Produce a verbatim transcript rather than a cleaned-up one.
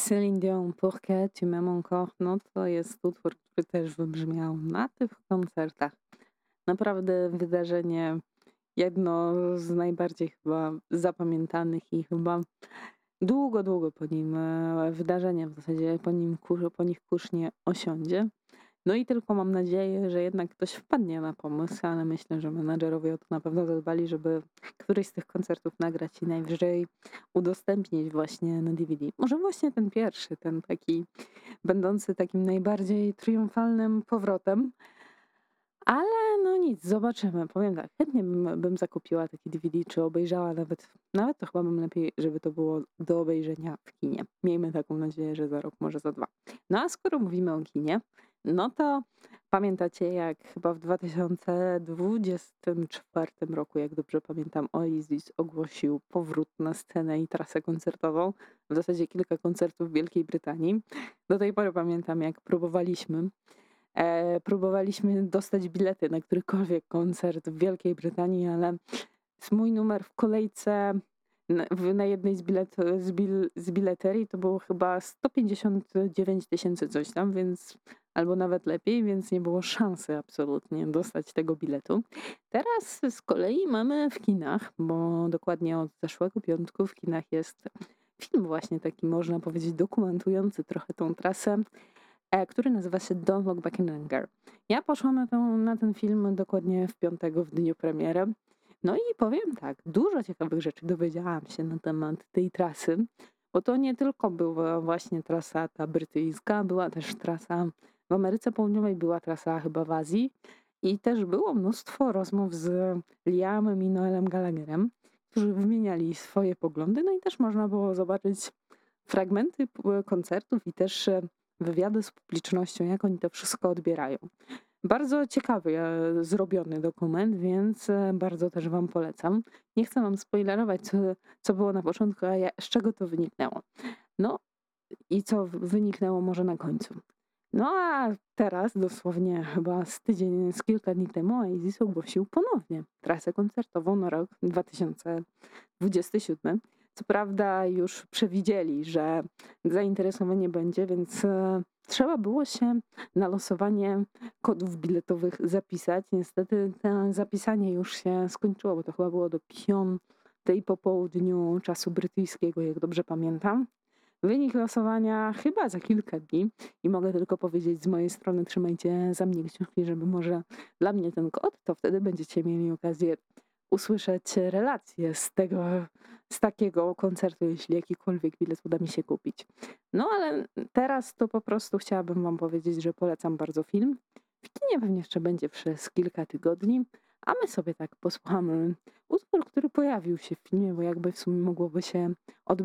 Céline Dion, Pourquoi tu m'aimes encore, no to jest utwór, który też wybrzmiał na tych koncertach. Naprawdę wydarzenie jedno z najbardziej chyba zapamiętanych i chyba długo, długo po nim e, wydarzenie w zasadzie po nim kurz, po nich kurz nie osiądzie. No i tylko mam nadzieję, że jednak ktoś wpadnie na pomysł, ale myślę, że menadżerowie o to na pewno zadbali, żeby któryś z tych koncertów nagrać i najwyżej udostępnić właśnie na D V D. Może właśnie ten pierwszy, ten taki będący takim najbardziej triumfalnym powrotem. Ale no nic, zobaczymy. Powiem tak, chętnie bym, bym zakupiła taki D V D, czy obejrzała nawet, nawet to chyba bym lepiej, żeby to było do obejrzenia w kinie. Miejmy taką nadzieję, że za rok, może za dwa. No a skoro mówimy o kinie, no to pamiętacie jak chyba w dwa tysiące dwudziestym czwartym roku, jak dobrze pamiętam, Oasis ogłosił powrót na scenę i trasę koncertową. W zasadzie kilka koncertów w Wielkiej Brytanii. Do tej pory pamiętam, jak próbowaliśmy E, próbowaliśmy dostać bilety na którykolwiek koncert w Wielkiej Brytanii, ale s- mój numer w kolejce na, w, na jednej z, bilet, z, bil, z bileterii to było chyba sto pięćdziesiąt dziewięć tysięcy coś tam, więc albo nawet lepiej, więc nie było szansy absolutnie dostać tego biletu. Teraz z kolei mamy w kinach, bo dokładnie od zeszłego piątku w kinach jest film właśnie taki, można powiedzieć, dokumentujący trochę tą trasę, e, który nazywa się Don't Look Back in Anger. Ja poszłam na, tą, na ten film dokładnie w piątego, w dniu premiery. No i powiem tak, dużo ciekawych rzeczy dowiedziałam się na temat tej trasy, bo to nie tylko była właśnie trasa ta brytyjska, była też trasa w Ameryce Południowej, była trasa chyba w Azji i też było mnóstwo rozmów z Liamem i Noelem Gallagherem, którzy wymieniali swoje poglądy, no i też można było zobaczyć fragmenty p- koncertów i też e, wywiady z publicznością, jak oni to wszystko odbierają. Bardzo ciekawy e, zrobiony dokument, więc e, bardzo też wam polecam. Nie chcę wam spoilerować, co, co było na początku, a ja, z czego to wyniknęło. No i co wyniknęło może na końcu. No a teraz, dosłownie chyba z tydzień, z kilka dni temu, Oasis ogłosił ponownie trasę koncertową na rok dwa tysiące dwudziesty siódmy. Co prawda już przewidzieli, że zainteresowanie będzie, więc e, trzeba było się na losowanie kodów biletowych zapisać. Niestety to zapisanie już się skończyło, bo to chyba było do piątej po południu czasu brytyjskiego, jak dobrze pamiętam. Wynik losowania chyba za kilka dni i mogę tylko powiedzieć z mojej strony, trzymajcie za mnie kciuki, żeby może dla mnie ten kod, to wtedy będziecie mieli okazję usłyszeć relację z tego, z takiego koncertu, jeśli jakikolwiek bilet uda mi się kupić. No ale teraz to po prostu chciałabym wam powiedzieć, że polecam bardzo film. W kinie pewnie jeszcze będzie przez kilka tygodni, a my sobie tak posłuchamy utwór, który pojawił się w filmie, bo jakby w sumie mogłoby się odbyć